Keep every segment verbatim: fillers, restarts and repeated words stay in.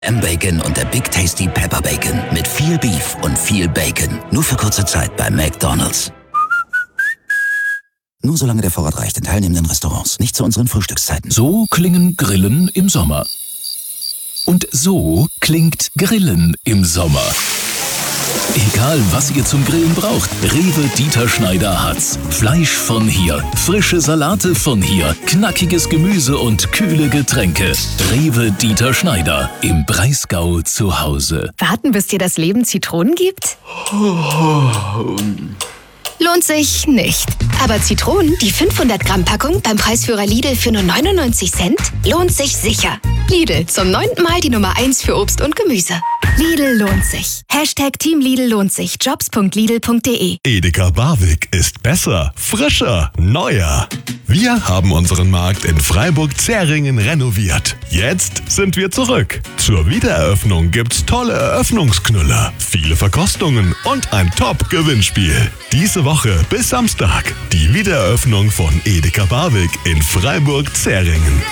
M-Bacon und der Big Tasty Pepper Bacon mit viel Beef und viel Bacon. Nur für kurze Zeit bei McDonald's. Nur solange der Vorrat reicht in teilnehmenden Restaurants, nicht zu unseren Frühstückszeiten. So klingen Grillen im Sommer. Und so klingt Grillen im Sommer. Egal, was ihr zum Grillen braucht, Rewe Dieter Schneider hat's. Fleisch von hier, frische Salate von hier, knackiges Gemüse und kühle Getränke. Rewe Dieter Schneider, im Breisgau zu Hause. Warten, bis dir das Leben Zitronen gibt? Lohnt sich nicht. Aber Zitronen, die fünfhundert Gramm Packung beim Preisführer Lidl für nur neunundneunzig Cent, lohnt sich sicher. Lidl, zum neunten Mal die Nummer eins für Obst und Gemüse. Lidl lohnt sich. Hashtag Team Lidl lohnt sich. jobs punkt lidl punkt de. Edeka Barwig ist besser, frischer, neuer. Wir haben unseren Markt in Freiburg-Zähringen renoviert. Jetzt sind wir zurück. Zur Wiedereröffnung gibt's tolle Eröffnungsknüller, viele Verkostungen und ein Top-Gewinnspiel. Diese Woche bis Samstag die Wiedereröffnung von Edeka Barwig in Freiburg-Zähringen.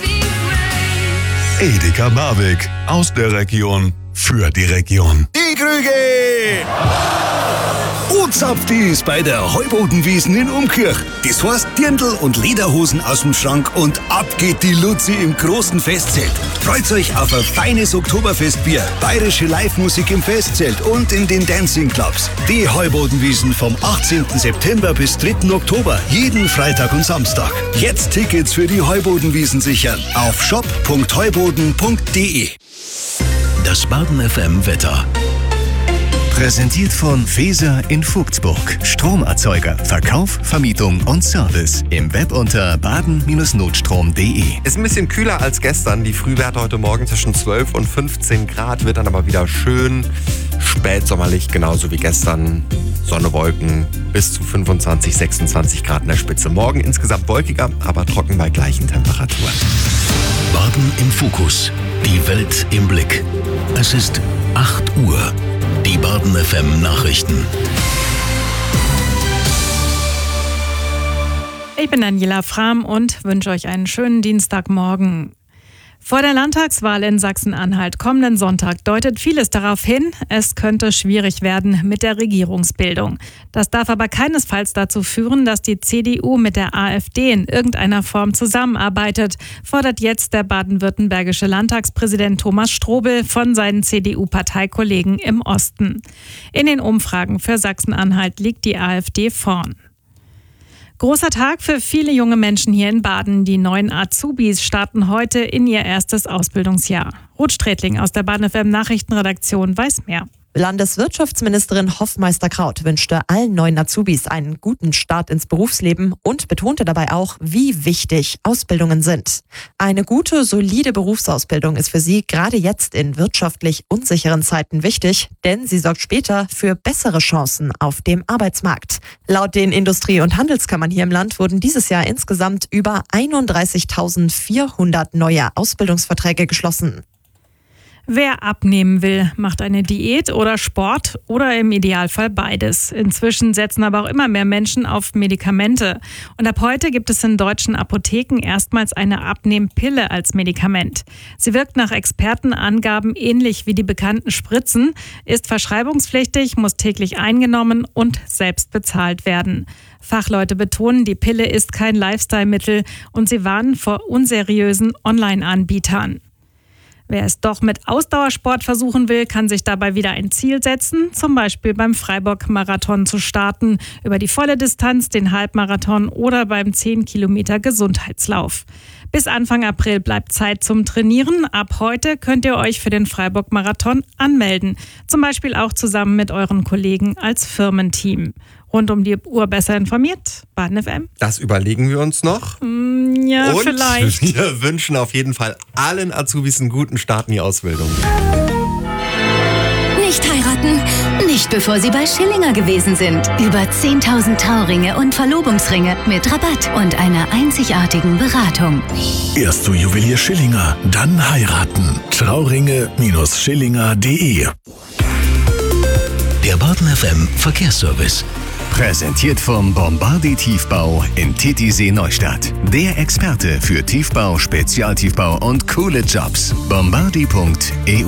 Edeka Barwig, aus der Region für die Region. Die Krüge! Uzapftis bei der Heubodenwiesen in Umkirch. Das heißt Dirndl und Lederhosen aus dem Schrank und ab geht die Luzi im großen Festzelt. Freut euch auf ein feines Oktoberfestbier, bayerische Live-Musik im Festzelt und in den Dancing-Clubs. Die Heubodenwiesen vom achtzehnten September bis dritten Oktober, jeden Freitag und Samstag. Jetzt Tickets für die Heubodenwiesen sichern auf shop punkt heuboden punkt de. Das Baden F M Wetter. Präsentiert von Feser in Vogtsburg. Stromerzeuger, Verkauf, Vermietung und Service. Im Web unter baden Notstrom punkt de. Ist ein bisschen kühler als gestern. Die Frühwerte heute Morgen zwischen zwölf und fünfzehn Grad. Wird dann aber wieder schön spätsommerlich, genauso wie gestern. Sonne, Wolken bis zu fünfundzwanzig, sechsundzwanzig Grad in der Spitze. Morgen insgesamt wolkiger, aber trocken bei gleichen Temperaturen. Baden im Fokus. Die Welt im Blick. Es ist acht Uhr. Die Baden F M Nachrichten. Ich bin Daniela Frahm und wünsche euch einen schönen Dienstagmorgen. Vor der Landtagswahl in Sachsen-Anhalt kommenden Sonntag deutet vieles darauf hin, es könnte schwierig werden mit der Regierungsbildung. Das darf aber keinesfalls dazu führen, dass die C D U mit der AfD in irgendeiner Form zusammenarbeitet, fordert jetzt der baden-württembergische Landtagspräsident Thomas Strobel von seinen C D U-Parteikollegen im Osten. In den Umfragen für Sachsen-Anhalt liegt die AfD vorn. Großer Tag für viele junge Menschen hier in Baden. Die neuen Azubis starten heute in ihr erstes Ausbildungsjahr. Ruth Strätling aus der Baden F M Nachrichtenredaktion weiß mehr. Landeswirtschaftsministerin Hoffmeister-Kraut wünschte allen neuen Azubis einen guten Start ins Berufsleben und betonte dabei auch, wie wichtig Ausbildungen sind. Eine gute, solide Berufsausbildung ist für sie gerade jetzt in wirtschaftlich unsicheren Zeiten wichtig, denn sie sorgt später für bessere Chancen auf dem Arbeitsmarkt. Laut den Industrie- und Handelskammern hier im Land wurden dieses Jahr insgesamt über einunddreißigtausendvierhundert neue Ausbildungsverträge geschlossen. Wer abnehmen will, macht eine Diät oder Sport oder im Idealfall beides. Inzwischen setzen aber auch immer mehr Menschen auf Medikamente. Und ab heute gibt es in deutschen Apotheken erstmals eine Abnehmpille als Medikament. Sie wirkt nach Expertenangaben ähnlich wie die bekannten Spritzen, ist verschreibungspflichtig, muss täglich eingenommen und selbst bezahlt werden. Fachleute betonen, die Pille ist kein Lifestyle-Mittel und sie warnen vor unseriösen Online-Anbietern. Wer es doch mit Ausdauersport versuchen will, kann sich dabei wieder ein Ziel setzen, zum Beispiel beim Freiburg-Marathon zu starten, über die volle Distanz, den Halbmarathon oder beim zehn Kilometer Gesundheitslauf. Bis Anfang April bleibt Zeit zum Trainieren. Ab heute könnt ihr euch für den Freiburg-Marathon anmelden, zum Beispiel auch zusammen mit euren Kollegen als Firmenteam. Rund um die Uhr besser informiert, Baden F M. Das überlegen wir uns noch. Mm, ja, Und vielleicht. Wir wünschen auf jeden Fall allen Azubis einen guten Start in die Ausbildung. Nicht heiraten, nicht bevor Sie bei Schillinger gewesen sind. Über zehntausend Trauringe und Verlobungsringe mit Rabatt und einer einzigartigen Beratung. Erst zu Juwelier Schillinger, dann heiraten. Trauringe Schillinger punkt de. Der Baden F M Verkehrsservice. Präsentiert vom Bombardier Tiefbau in Titisee Neustadt. Der Experte für Tiefbau, Spezialtiefbau und coole Jobs. bombardier punkt e u